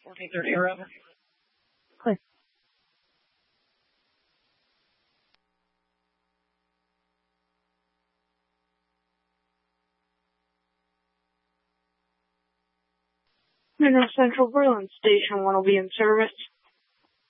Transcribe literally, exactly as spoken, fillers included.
fourteen thirty, over. Clear. Mineral Central Berlin, Station one will be in service.